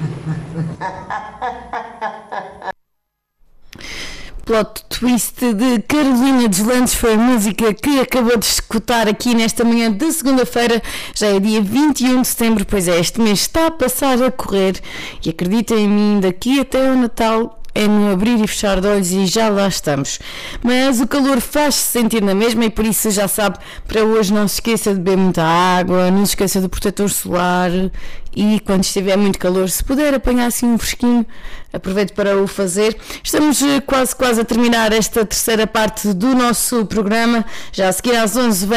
Plot twist de Carolina Deslandes foi a música que acabou de escutar aqui nesta manhã de segunda-feira. Já é dia 21 de setembro, pois é, este mês está a passar a correr e acreditem em mim, daqui até ao Natal é no abrir e fechar de olhos e já lá estamos. Mas o calor faz-se sentir na mesma e por isso já sabe, para hoje não se esqueça de beber muita água, não se esqueça do protetor solar e quando estiver muito calor, se puder apanhar assim um fresquinho, aproveite para o fazer. Estamos quase a terminar esta terceira parte do nosso programa. Já a seguir às 11